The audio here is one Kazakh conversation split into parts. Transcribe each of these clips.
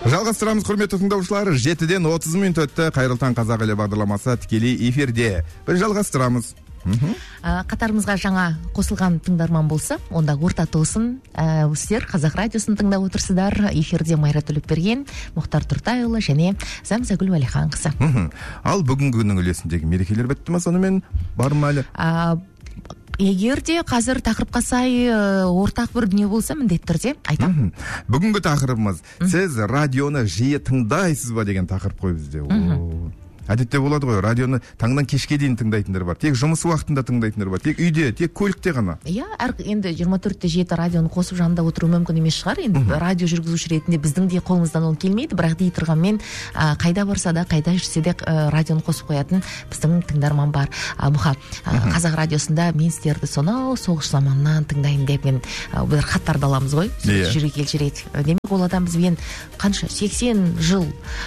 Жалғастырамыз, құрметті тыңдаушылар. 7-ден 30 минут өтті. Қайырлы таң қазақ елі бағдарламасы тікелей эфирде. Бір жалғастырамыз. Қатарымызға жаңа қосылған тыңдарман болса, онда орта тосын. Сіздер Қазақ радиосын тыңдап отырсыздар. Эфирде Майра Төлепберген, Мұхтар Тұртайұлы және Зәмзагүл Уәлиханқызы. Ал бүгінгі күннің үлесіндегі мерекелер бітті ме, сонымен бар ма әлі? Егер де қазір тақырыпқа сай ортақ бір дүние болса, міндетті түрде айтам. Бүгінгі тақырыбымыз, сіз радионы жиі тыңдайсыз ба деген тақырып қой бізде. Әдетте болады ғой, радионы таңнан кешке дейін тыңдайтындар бар. Тек жұмыс уақытында тыңдайтындар бар. Тек үйде, тек көлікте ғана. Иә, енді 24/7 радионы қосып жанында отыру мүмкін емес шығар. Енді радио жүргізуші ретінде біздің де қолымыздан ол келмейді, бірақ дей тұрғанмен қайда барса да, қайда жүрсе де радионы қосып қоятын біздің тыңдарман бар. Мұха, Қазақ радиосында мен сіздерді сонау соғыс заманынан тыңдаймын деген бір хаттарды аламыз ғой. Жүрек елжірейді. Демек ол адам бізбен қанша 80 жыл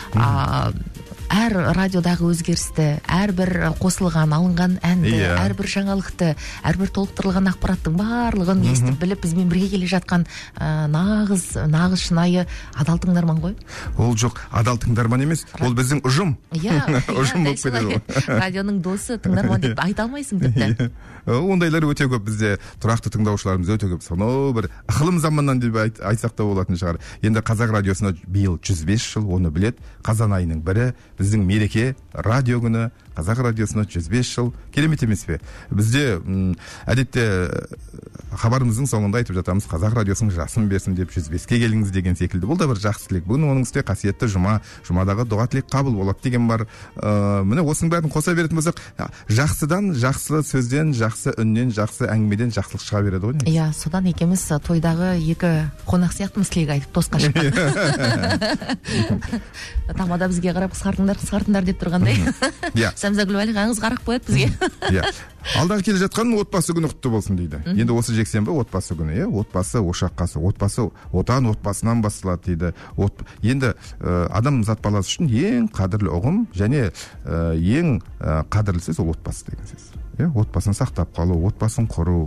әр радиодағы өзгерісті, әрбір қосылған, алынған әнді, әрбір жаңалықты, әрбір толықтырылған ақпараттың барлығын естіп біліп, бізбен бірге келе жатқан нағыз шынайы адал тыңдарман ғой. Ол жоқ, адал тыңдарман емес, ол біздің ұжым. Ұжым болып кетеді. Радионың досы тыңдарман деп айта алмайсың тіпті. Ондайлар өте көп, бізде тұрақты тыңдаушыларымыз өте көп. Сонау бір ықылым заманнан деп айтсақ та болатын шығар. Енді Қазақ радиосына биыл 105 жыл, оны білет. Қазан айының бірі біздің мереке, радио күні, Қазақ радиосына 105 жыл. Керемет емес пе? Бізде әдетте хабарымыздың соңында айтып жатамыз, Қазақ радиосының жасын берсін деп 105-ке келіңіз деген секілді. Бұл да бір жақсы тілек. Бүгін оның үстіне қасиетті жұма, жұмадағы дұға тілек қабыл болады деген бар. Міне осының бәрін қоса беретін болсақ, жақсыдан, жақсы сөзден, жақсы үннен, жақсы әңгімеден жақсылық шыға береді ғой. Иә, содан екеуміз тойдағы екі қонақ сияқтымыз, тілек айтып тосқа шыққан. Тамада бізге қарап қысқартыңдар деп тұрғандай. Зәмзагүл Уәлиханқыз қарап қояды бізге. Алдағы келе жатқан отбасы күні құтты болсын дейді. Енді осы жексенбі отбасы күні, отбасы ошақ қасы, отбасы отан отбасынан басталады дейді. Енді адам зат баласы үшін ең қадірлі ұғым және ең қадірлі сөз ол отбасы деген сөз. Отбасын сақтап қалу, отбасын құру,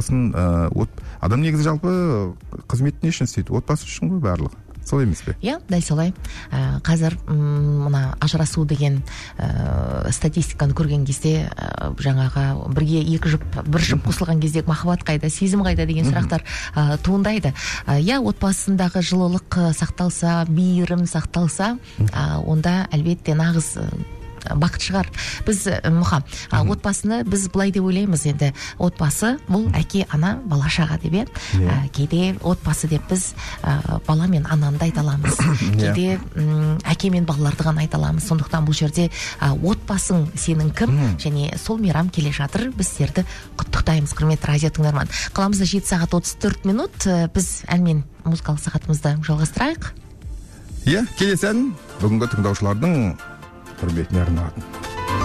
адам негізі жалпы қызмет не үшін істейді? Отбасы үшін ғой барлығы. Солай емес пе? Иә, дәл солай. Қазір мына ажырасу деген статистиканы көрген кезде жаңағы бірге бір жұп қосылған кезде махаббат қайда, сезім қайда деген сұрақтар туындайды. Иә, отбасындағы жылылық сақталса, мейірім сақталса, онда әлбетте нағыз бақыт шығар. Біз отбасыны біз былай деп ойлаймыз, енді отбасы бұл әке, ана, бала шаға деп. Кейде отбасы деп біз бала мен ананы айта аламыз. Кейде әке мен балаларды ғана айта аламыз. Сондықтан бұл жерде отбасың сенің кім және сол мейрам келе жатыр. Біз сіздерді құттықтаймыз, құрметті радио тыңдарман. Қаламызда 7:34. Біз әнмен музыкалық сағатымызды жалғастырайық. Келесі ән бүгінгі тыңдаушылардың құрметіне арналады.